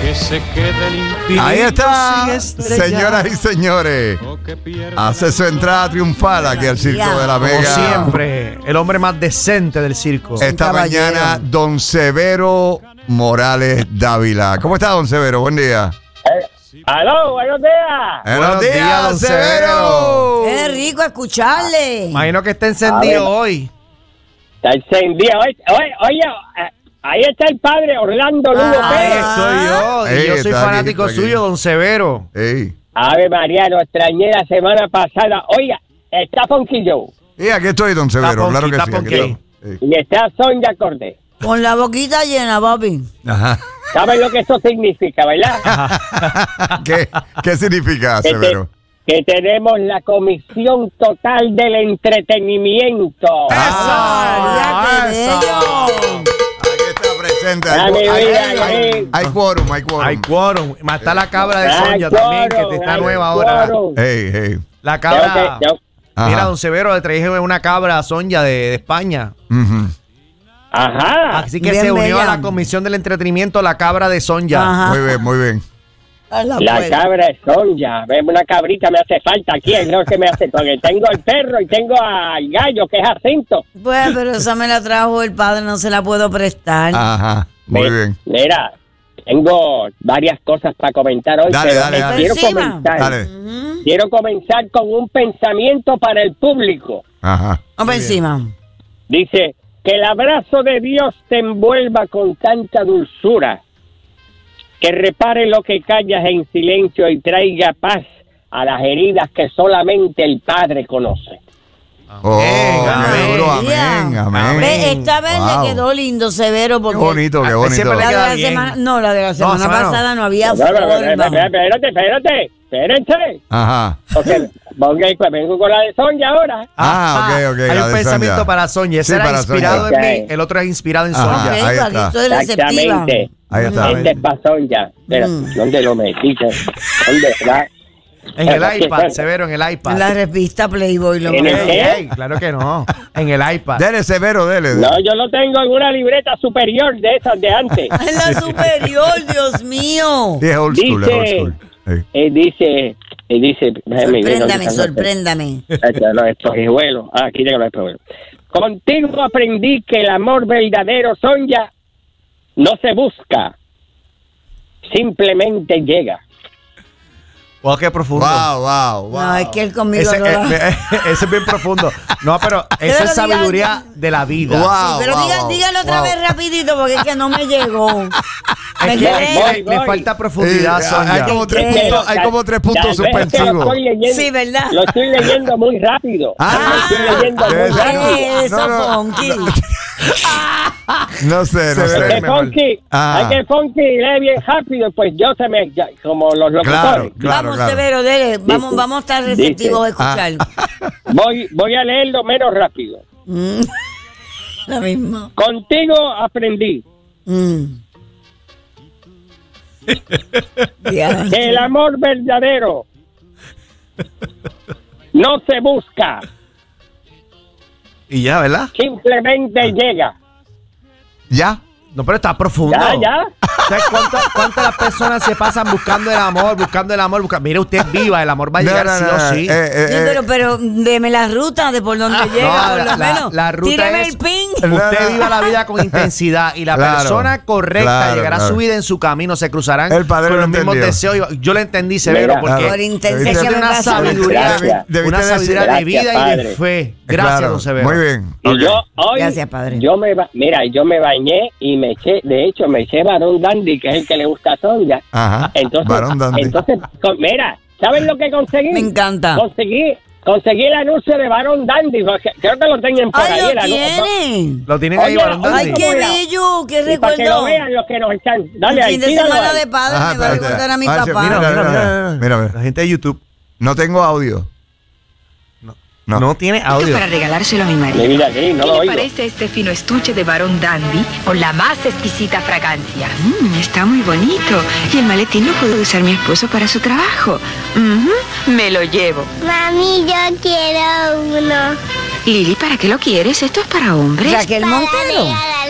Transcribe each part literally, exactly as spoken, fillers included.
que se quede el infinito. Ahí está, señoras y señores. Hace su entrada triunfal aquí al Circo de la Mega. Como siempre, el hombre más decente del circo. Esta mañana, don Severo Morales Dávila. ¿Cómo está, don Severo? Buen día. Eh, ¡Aló, buenos días! Buenos, Buenos días, días, don Severo. Qué rico escucharle. Imagino que está encendido hoy. Está encendido. Oye, oye, oye, ahí está el padre Orlando Lugo Ah, Ahí Pérez. estoy yo. Ey, Y yo soy está aquí, fanático está aquí. suyo, don Severo. Ey. Ave María, lo extrañé la semana pasada. Oiga, está Funky Joe Y aquí estoy, don Severo. Está Claro que Ponky, sí. está Aquí Ponky. estamos. Ey. y está Sonia Cortés. Con la boquita llena, papi. Ajá. ¿Saben lo que eso significa, verdad? ¿Qué, ¿Qué significa, que, te- Severo? que tenemos la comisión total del entretenimiento. Ah, qué bello. Aquí está presente. Ah, Hay, mi hay, vida, hay, ahí. hay quórum, hay quórum. Hay quórum. Más está la cabra de Hay Sonia también, que quórum, te está hay nueva ahora. quórum. Ey, ey. La Tengo cabra. que- tengo- Ajá. Mira, don Severo, le traje una cabra a Sonia de, de España. Ujú. Ajá. Así que Bien se unió bella. a la comisión del entretenimiento la cabra de Sonia. Ajá. Muy bien, muy bien. La La puerta. cabra es Sonia. Ven, una cabrita me hace falta aquí. Es lo que me hace. Porque tengo el perro y tengo al gallo, que es Jacinto. Pues, pero esa me la trajo el padre, no se la puedo prestar. Ajá. Muy Mi- bien. Mira, tengo varias cosas para comentar hoy. Dale, pero dale, eh, dale. Quiero Encima. comenzar. Dale. Ujú. Quiero comenzar con un pensamiento para el público. Ajá. Vamos encima. Dice, que el abrazo de Dios te envuelva con tanta dulzura, que repare lo que callas en silencio y traiga paz a las heridas que solamente el Padre conoce. Oh, qué amén. duro, amén, amén. Ve, esta vez Wow. le quedó lindo, Severo, Qué porque bonito, qué Ah, bonito. siempre le la de queda la bien. semana, no, la de la semana semana no. pasada no había No, no, no, no, forma. Espérate, espérate, espérense. Ajá. Porque, porque pues vengo con la de Sonia ahora. Ah, ok, ok. Hay la un de pensamiento Sonia. para Sonia. Ese Sí, era para inspirado Sonia. en mí, el otro es inspirado en Ajá. Ok, Sonia. ahí pues, está. aquí estoy receptiva. Exactamente. Ahí está. Este es para Sonia. Espera, Mm. ¿dónde lo metiste? ¿Dónde está? En el Aquí iPad, está. Severo, en el iPad. En la revista Playboy lo ¿En el mandó. qué? Ey, ey, claro que no. En el iPad. Dele, Severo, dele. No, yo lo tengo en una libreta superior de esas de antes. En la superior, Dios mío. Sí, es old school, es old Dice, school. Sí. eh, dice, eh, dice, déjame ver dónde Sorpréndame, están los- sorpréndame. Este, los espejuelos. Ah, aquí tengo los espejuelos. Contigo aprendí que el amor verdadero, Sonia, no se busca, simplemente llega. Wow, qué profundo. Wow, wow, wow. No, es que él conmigo Ese, no eh, la- eh, ese es bien profundo. No, pero esa Pero es diga- sabiduría de la vida. Wow. Pero wow, diga- wow, dígalo otra wow. vez rapidito porque es que no me llegó. Me Es que, quedé- es que Voy, le voy. falta profundidad, Sí, Sonia. hay como tres ¿Qué? puntos, hay como tres puntos Tal vez es que lo suspensivos. estoy leyendo- Sí, ¿verdad? Lo estoy leyendo muy rápido. Ah, lo estoy leyendo debe muy ser. rápido. Eso, No, no, Funky. No sé, no Se ve Es sé. que mejor. Funky, Ah. es que Funky lee bien rápido, pues yo se me, ya- como los locutores. Claro, claro, Vamos, claro. Severo, dele. Vamos, Dice- vamos a estar receptivos a escuchar. Voy, voy a leerlo menos rápido. Mm. Lo mismo. Contigo aprendí Mm. Ya. que el amor verdadero no se busca, Y ya, ¿verdad? simplemente llega. ¿Ya? No, pero está profundo. Ya, ya. ¿Sabes cuántas cuántas las personas se pasan buscando el amor, buscando el amor? Buscando... Mire, usted es viva, el amor va a llegar No, no, sí no, o sí. eh, eh, Sí, eh, pero, pero deme la ruta de por donde Ah, llega, no, por la- lo la- menos. la ruta Tíreme es- el pin. Usted viva la vida con intensidad y la Claro, persona correcta claro, llegará claro. a su vida en su camino, se cruzarán El padre con lo los mismos entendió. deseos. Yo le entendí, Severo, Mira, porque Por intensa Debiste- que tiene me una pasa. sabiduría, Gracias. Debiste una decir- sabiduría de Gracias, vida y padre. de fe. Gracias, Claro, don Severo. muy bien. Y Ok. yo hoy, Gracias, padre. yo me, ba- mira, yo me bañé y me eché, de hecho, me eché Barón Dandy, que es el que le gusta a Sonia. Ajá. Entonces, Barón Dandy. entonces, con- mira, ¿saben lo que conseguí? Me encanta. Conseguí, conseguí el anuncio de Barón Dandy, porque creo que lo tienen por ¡Ay, ahí. lo el anuncio. tiene! Lo tienen ahí, Oye, Barón oye, ¡Ay, Dandy. qué ¿cómo era? bello! ¡Qué Y para que lo recuerdo! vean los que nos están. Dale El ahí, fin de tíralo semana ahí. de padre Ajá, me va a espérate. recordar a mi Ah, papá. Mira, mira, Mira, mira, mira. mira, mira. La gente de YouTube No tengo audio. no, No. tiene audio. Para regalárselo a mi Mi marido. vida aquí, no ¿Qué lo le oigo. parece este fino estuche de Barón Dandy con la más exquisita fragancia? Mm, está muy bonito. Y el maletín lo puede usar mi esposo para su trabajo. Ujú, me lo llevo. Mami, yo quiero uno. Lili, ¿para qué lo quieres? Esto es para hombres. Raquel Para Montero. regalar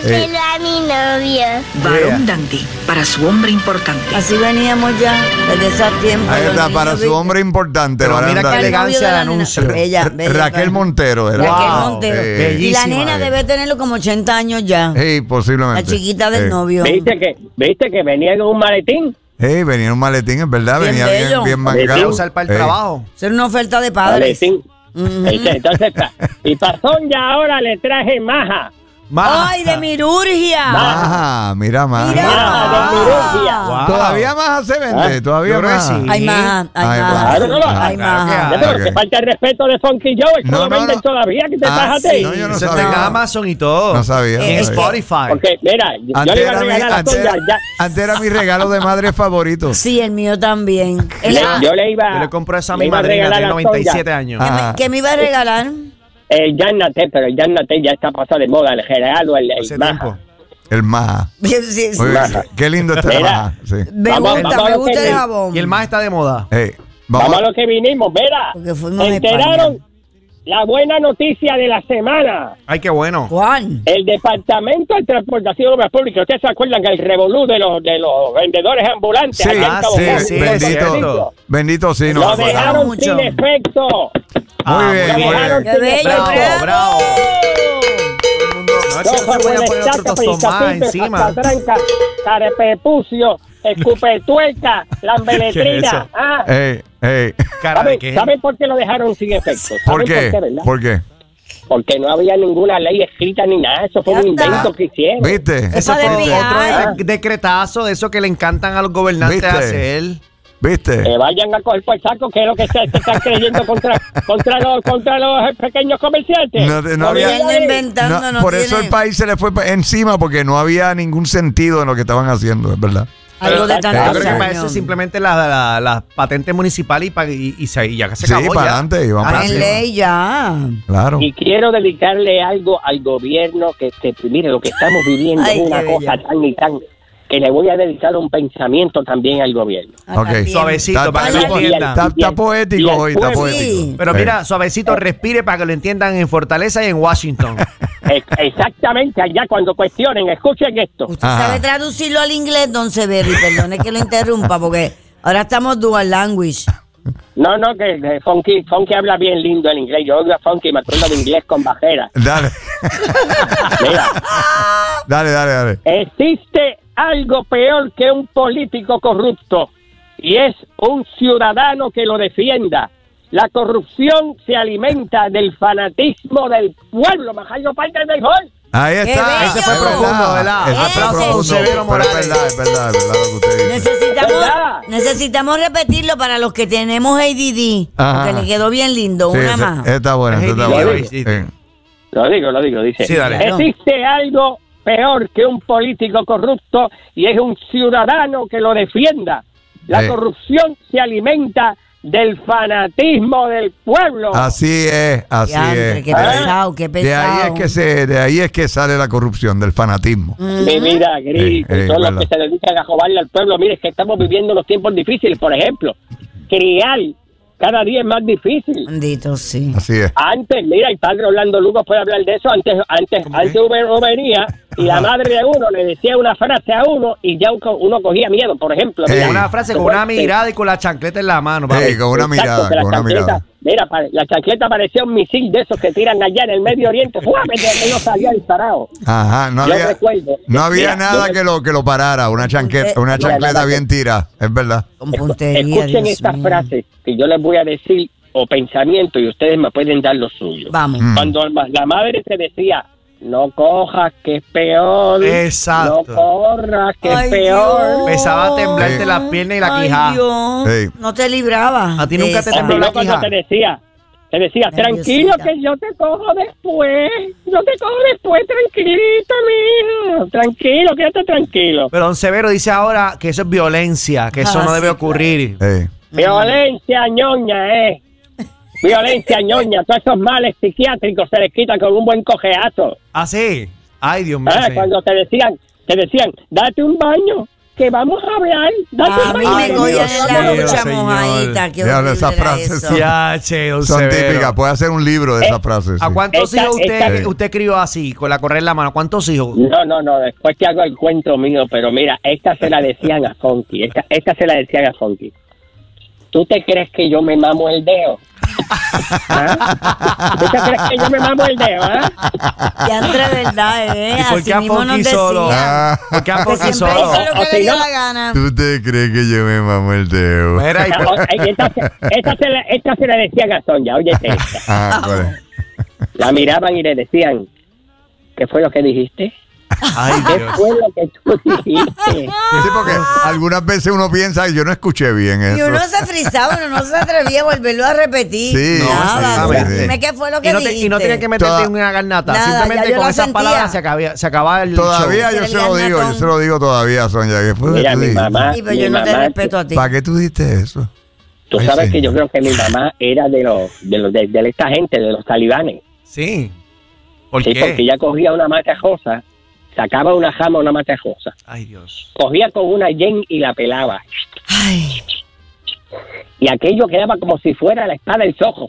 Dáselo a mi novio. Varón dandy, para su hombre importante. Así veníamos ya desde ese tiempo. Ahí los está, niños, para su ¿viste? hombre importante. Pero Varón mira qué Dandy. El novio elegancia de de la nena. anuncio. Bella, bella, Raquel bella. Montero era. Raquel Wow. Montero. Eh, Y la bellísima nena ella. debe tenerlo como ochenta años ya. Sí, posiblemente. La chiquita del Eh, novio. ¿Viste que, ¿Viste que venía en un maletín? Sí, venía en un maletín, es verdad, Bien venía bien, bello. bien Maletín. mangado. Usar para el Eh, trabajo. Ser una oferta de padres. Maletín. Ujú. ¿Viste? Entonces, pa- y para Sonia ahora le traje maja. Más. ¡Ay, de Mirurgia! Maja, mira, Maja. Mira. Maja de Mirurgia. Wow. Todavía Maja se vende, Ah, todavía yo creo que Maja. sí. Ay, maja, ay, Ay, maja. claro, no, Ay, claro que maja. hay. Ya, pero ok. que falta el respeto de Funky Joe, eso No, lo no, venden no. todavía, que te Ah, bajas sí. No, yo no Eso está sabía. en Amazon y todo. No sabía. En Eh, es que- Spotify. Porque, mira, yo Antes le iba a era, mi, regalar a antes, Sonia ya. antes era mi regalo de madre favorito. Sí, el mío también. El- Le- yo le iba Yo le compro eso a Ah, mi le iba a madrina, regalar tiene a noventa y siete Sonia años. ¿Qué, Ajá. me, qué me iba a regalar? el Jan Naté, pero el Jan Naté ya está pasado de moda, el regalo, el, el Hace maja. tiempo. El Maja. Sí, sí. Muy bien. Maja. Qué lindo este Mira. Maja. Sí. Me Vamos, gusta, vamos a me lo gusta que el vi. jabón. Y el más está de moda. Hey, Vamos vamos, a lo que vinimos, mira. Porque fuimos Se a enteraron España. la buena noticia de la semana. Ay, qué bueno. ¿Cuál? El Departamento de Transportación Pública, ¿ustedes se acuerdan que el revolú de los de los vendedores ambulantes? Sí, allá en ah, Cabo sí, Rojo, sí, Puerto es bendito, Rico? bendito sí, no Lo me acordaba. dejaron mucho. sin efecto. Ah, Muy bien, Lo muy dejaron bien. ¡Qué bello! Bravo, bravo! bravo. No es que Ojo, se voy a huele poner otro estaca, tostón más picapipe, encima. patranca, carepepucio, escupetueca, ¿Qué es lambeletrina. eso? Ah, Hey, hey. Cara de ¿saben, qué. ¿Saben por qué lo dejaron sin efecto? ¿Por ¿Saben qué? verdad? ¿Por qué? Porque no había ninguna ley escrita ni nada. Eso fue Ya un está. invento que hicieron. ¿Viste? Eso Para fue desviar. otro de- decretazo de eso que le encantan a los gobernantes ¿Viste? hacer. ¿Viste? Que vayan a coger por el saco, que es lo que se, se están creyendo contra, contra, los, contra los pequeños comerciantes. No te- no Porque había- él anda inventando, No, no por tiene eso el país se le fue pa- encima porque no había ningún sentido en lo que estaban haciendo, es verdad. algo de Yo tantos Yo creo que para años. eso es simplemente la, la, la patente municipal y, pa- y, y, se- y ya se Sí, acabó para ya. adelante y vamos para En encima. ley ya. Claro. Y quiero dedicarle algo al gobierno que, que mire, lo que estamos viviendo Ay, es una qué cosa bello. tan y tan que le voy a dedicar un pensamiento también al gobierno. Ok. Suavecito, Está- para que está- lo entiendan. Está, está poético Y al hoy, está pueblo. poético. Sí. Pero Sí. mira, suavecito, respire para que lo entiendan en Fortaleza y en Washington. Eh, Exactamente, allá cuando cuestionen, escuchen esto. Usted Ajá. sabe traducirlo al inglés, don Severi, perdone que lo interrumpa, porque ahora estamos dual language. No, no, que, que Funky, Funky habla bien lindo el inglés. Yo oigo a Funky y me acuerdo de inglés con bajera. Dale. Mira, Dale, dale, dale. existe algo peor que un político corrupto y es un ciudadano que lo defienda. La corrupción se alimenta del fanatismo del pueblo. Majayo parte del gol. Ahí ¡Qué está. bello! Ese fue profundo, ¿verdad? Ese Ese fue profundo. sí. Severo Pero Morales. es verdad, es verdad, es verdad lo que usted dice. Necesitamos, ¿Verdad? necesitamos repetirlo para los que tenemos A D D, Ajá. porque le quedó bien lindo. Sí, Una ese- más. Está bueno, Es está A D bueno. D, sí. Sí. Lo digo, lo digo, dice. Sí, dale. Existe algo peor que un político corrupto y es un ciudadano que lo defienda. La Sí. corrupción se alimenta del fanatismo del pueblo. Así es, así Diantre, es. qué pesado, qué De ahí pesado. es que se, de ahí es que sale la corrupción, del fanatismo. Mi vida, Gris, Sí, sí, todos los verdad. que se dedican a robarle al pueblo. Mire, es que estamos viviendo unos tiempos difíciles. Por ejemplo, criar cada día es más difícil. Bendito, sí. Así es. Antes, mira, el padre Orlando Lugo puede hablar de eso. Antes, antes, antes uno venía y la madre de uno le decía una frase a uno y ya uno, uno cogía miedo. Por ejemplo, Ey. mira, Una frase con una mirada y con la chancleta en la mano. papi. Ey, con una Exacto, mirada, que la con una chancleta- mirada. Mira, pa- la chancleta parecía un misil de esos que tiran allá en el Medio Oriente. ¡Fua! Que no salía disparado. Ajá, no Yo había, recuerdo. no había Mira, nada yo- que lo que lo parara, una chancleta, una Mira, chancleta mira, bien tira, es verdad. Con puntería. Escuchen Dios estas mío. frases que yo les voy a decir o pensamiento y ustedes me pueden dar lo suyo. Vamos. Mm. Cuando la la madre te decía, no cojas que es peor. Exacto. No corras que Ay, es peor. Dios. Empezaba a temblarte Sí. las piernas y la Ay, quijada. Dios. Ey. No te librabas. A ti de nunca te esa. tembló Si la no, cuando quijada. te decía, te decía, Nerviosita. tranquilo que yo te cojo después. Yo te cojo después, tranquilito, mijo. Tranquilo, quédate tranquilo. Pero don Severo dice ahora que eso es violencia, que eso Ah, no sí, debe ocurrir. Ey. Violencia ñoña, eh. Violencia ñoña. Todos esos males psiquiátricos se les quitan con un buen cojeazo. ¿Ah, sí? Ay, Dios mío. Ah, señor. cuando te decían, te decían, date un baño, que vamos a hablar. Date A mí cuenta. me Ay, cogían Dios en la mío, lucha señor. mojadita. Qué Diablo, horrible esas era frases eso. Ya, che, don Son Severo. típicas. Puede hacer un libro de Eh, esas frases. ¿A sí. cuántos Esta- hijos usted, esta- usted crió así, con la correa en la mano? ¿Cuántos hijos? No, no, no, después te hago el cuento mío, pero mira, esta se la decían a Funky, esta, esta se la decían a Funky. ¿Tú te crees que yo me mamo el dedo? ¿Ah? ¿Tú te crees que yo me mamo el dedo? ¿Ah? Ya entre verdad, ¿eh? ¿Y por Así qué a mismo nos Funky solo? decían. Ah, ¿Por qué a Que Funky siempre solo? hizo lo O que si le dio no- la gana. ¿tú te crees que yo me mamo el dedo? Mira, y por- O- ay, esta, se- esta, se la, esta se la decían a Sonia, oye esta. Ah, ¿cuál es? La miraban y le decían, ¿qué fue lo que dijiste? Ay, ¿Qué Dios. fue lo que tú dijiste? Sí, porque algunas veces uno piensa, yo no escuché bien eso. Y uno se frizaba, uno no se atrevía a volverlo a repetir. Sí, Nada, no, o sea, sí, sí. dime qué fue lo que Y no, te, dijiste. y no tenía que meterte Toda- en una garnata. Nada, Simplemente ya yo con la esas sentía. palabras se acababa, se acababa el Todavía show. yo Se se le lo dio el digo, yo natón. se lo digo todavía, Sonia. ¿Qué fue lo Mira, que tú mi dijiste? mamá, Sí, pero mi yo no te mamá, respeto a ti. ¿Para qué tú dijiste eso? tú Ay, sabes que yo señor. creo que mi mamá era de los, de los, de, de esta gente, de los talibanes. Sí. ¿Por Sí, qué? porque ella cogía una mata rosa, sacaba una jama, una mata rosa, Ay, Dios. cogía con una yen y la pelaba. Ay, Y aquello quedaba como si fuera la espada del sojo.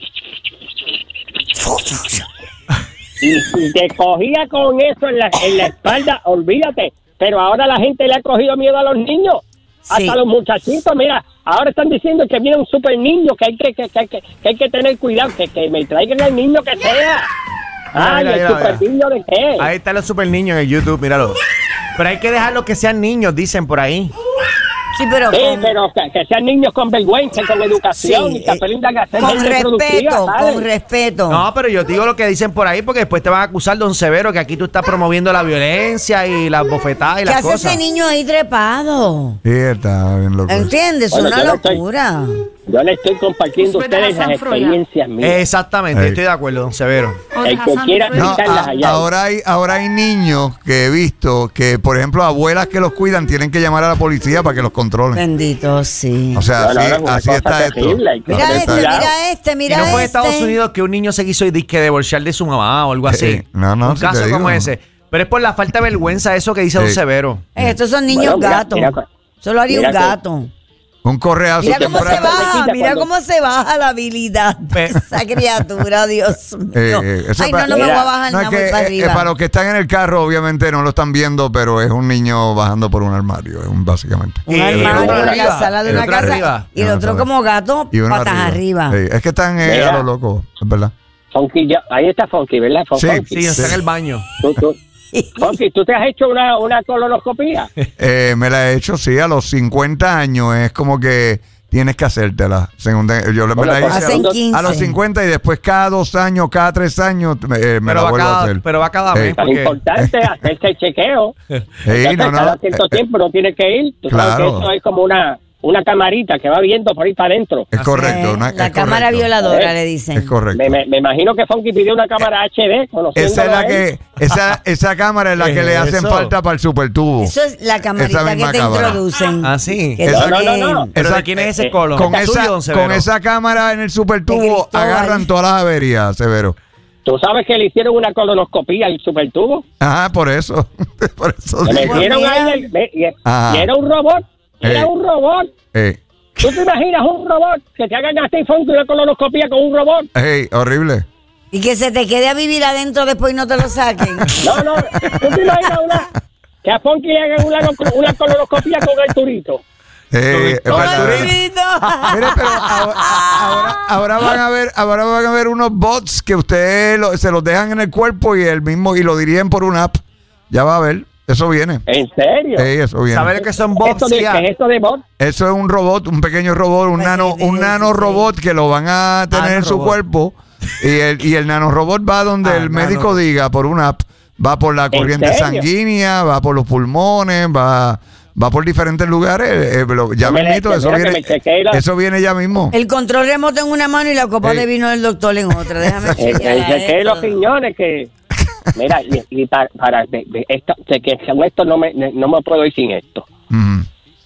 Y si te cogía con eso en la, en la espalda, olvídate. Pero ahora la gente le ha cogido miedo a los niños. Sí. Hasta los muchachitos, mira, ahora están diciendo que viene un super niño, que hay que, que, que, que, que hay que tener cuidado, que, que me traigan al niño que sea. Ay, Mira, el mira, super mira. niño de qué. Ahí están los super niños en el YouTube, míralo. Pero hay que dejarlo que sean niños, dicen por ahí. sí, pero Sí, con, pero que, que sean niños con vergüenza, con educación, Sí, y que aprendan a ser con gente productiva, respeto, ¿sabes? con respeto. No, pero yo digo lo que dicen por ahí porque después te van a acusar, don Severo, que aquí tú estás promoviendo la violencia y las bofetadas y ¿Qué las hace cosas. ese niño ahí trepado? Sí, está bien loco. ¿Entiendes? Es Bueno, una yo no estoy- locura. Yo le estoy compartiendo a ustedes las experiencias mías. Exactamente, Ey. estoy de acuerdo, don Severo. El que quiera No, aplicarlas a- allá. ahora hay ahora hay niños que he visto que, por ejemplo, abuelas que los cuidan tienen que llamar a la policía para que los controlen. Bendito, sí. O sea, No, no, así, no, es una así cosa está esto. terrible, hay que Mira Así tener está este, cuidado. mira este, Y mira no fue en este. Estados Unidos que un niño se quiso disque divorciar de su mamá o algo así. Sí, no, no, Un sí te caso digo. como ese. Pero es por la falta de vergüenza eso que dice don Sí. Severo. Eh, Estos son niños Bueno, mira, gatos. mira, Solo haría mira un que- gato. Un correazo Mira cómo se temprano. baja, mira cuando- cómo se baja la habilidad de Pe- esa criatura, Dios mío. Eh, eh, eso Ay, pa- no, no me voy a Mira, bajar No, es nada, que, voy para eh, eh, arriba. para los que están en el carro, obviamente no lo están viendo, pero es un niño bajando por un armario, es un- básicamente. Un Y el armario otro en la arriba, sala de el una otro casa arriba. y el No, otro no, como gato, Y uno patas arriba. Sí, es que están eh, Mira. a lo loco, es verdad. Funky, ya- ahí está Funky, ¿verdad? Fun- Sí, Funky. Sí, está en el baño. Tú, tú, Funky, ¿tú te has hecho una, una colonoscopía? Eh, me la he hecho, sí, a los cincuenta años, es como que tienes que hacértela. Según de- yo me Bueno, la pues, hice a hacen los- quince. a los cincuenta y después cada dos años, cada tres años eh, me Pero la va, vuelvo a cada, hacer. pero va cada Sí. mes. Es Porque importante hacerse el chequeo. Sí, Entonces, no, no, cada cierto eh, tiempo no tiene que ir. Tú sabes claro. que eso es como una, una camarita que va viendo por ahí para adentro. es correcto. Eh, una- la es cámara correcto. violadora Eh, le dicen. Es correcto. Me, me, me imagino que Funky pidió una cámara H D, conociéndolo Esa es la a él. que, esa, esa cámara es la ¿Qué que es le hacen eso? falta para el supertubo. Eso es la camarita Esa que misma te cámara. introducen. Ah, sí. Que Esa- No, no, no, tiene- no. ¿Pero Esa- de quién es ese eh, colo? Con ¿Es esa, tuyo, don Severo? con esa cámara en el De supertubo Cristóbal. agarran todas las averías, Severo. Tú sabes que le hicieron una colonoscopía al supertubo. Ajá, por eso. por eso Le digo. metieron mira. ahí el- me- y, Ajá. y era un robot. Era Eh. un robot. Eh, ¿Tú te imaginas un robot que te hagan así Funky una colonoscopía con un robot? hey, horrible. Y que se te quede a vivir adentro después y no te lo saquen. No, no. ¿Tú te imaginas una, que a Funky le hagan una, una colonoscopía con el turito? Eh, es Con verdad. Arturito. Mire, pero ahora, ahora, ahora van a ver, ahora van a ver unos bots que ustedes lo- se los dejan en el cuerpo y el mismo y lo dirigen por una app. Ya va a ver, eso viene. ¿En serio? Sí, eso viene. ¿Sabes que son ¿Esto bots? de, ya? ¿Qué es esto de bot? Eso es un robot, un pequeño robot, un Pues nano, sí, un sí, nano sí. robot que lo van a tener Ah, en su robot. cuerpo y el, y el nanorobot va donde Ah, el nano. médico diga por una app, va por la corriente serio? sanguínea, va por los pulmones, va, va por diferentes lugares. eh, lo- ya Me la- mismito, eso mira que viene, me chequeé la- eso viene ya mismo. El control remoto en una mano y la copa Ey. de vino del doctor en otra. Déjame El, chequear el chequeo de esto. los riñones que... Mira, y, y para, para de, de esto, de que con esto no me, no me puedo ir sin esto. Ujú.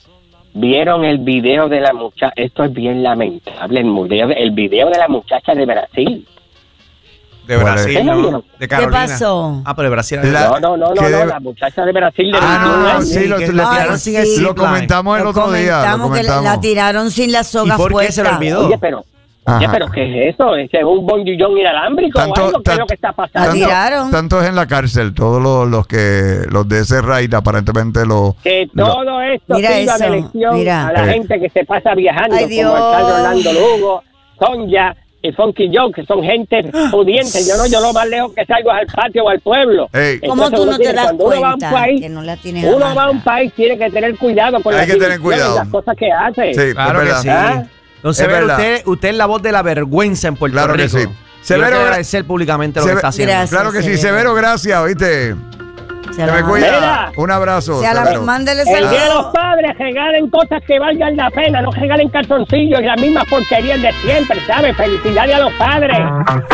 ¿Vieron el video de la muchacha? Esto es bien lamentable, el video, el video de la muchacha de Brasil. De Brasil, ¿Qué ¿no? número? De Carolina. ¿Qué pasó? Ah, pero de Brasil. La- No, no, no, no, que no, de- la muchacha de Brasil de Ah, no, veintiún no, años. sí, lo, que le la tiraron tiraron sí. sin el lo zipline. comentamos el Lo otro día. Lo comentamos que la, comentamos. la tiraron sin las ¿Y sogas por qué se puestas. lo olvidó? Oye, pero, Ajá. oye, pero ¿qué es eso? ¿Es un bongillón inalámbrico Tanto- o algo? ¿Qué es lo que está La pasando? tiraron. Tanto es en la cárcel, todos los, los que los de ese raid aparentemente los Que lo- todo esto Mira sirva de eso, lección mira. a la Eh. gente que se pasa viajando, Ay, como Dios. Alcalde Orlando Lugo, Sonja y Funky Joe, que son gente pudiente. Yo no, yo lo más lejos que salgo es al patio o al pueblo. Ey. ¿Cómo Entonces tú uno no te tiene- das cuando uno va a un cuenta país, que no la tienes uno amarrada? va a un país, tiene que tener cuidado con Hay las que tener decisiones y cuidado. las cosas que hace. Sí, Claro es que verdad. sí. ¿Ah? Entonces, Es Severo, verdad. usted, usted es la voz de la vergüenza en Puerto Claro que Rico. sí. Yo Severo, quiero gra- agradecer públicamente lo que Seve- está haciendo. Gracias. Claro que sí, Severo. Severo, gracias, ¿oíste? Se Se la me manda. cuida. Mira. Un abrazo. Se la- Severo. mándele El día de los saludos. padres regalen cosas que valgan la pena, no regalen calzoncillos y las mismas porquerías de siempre, ¿sabes? Felicidades a los padres.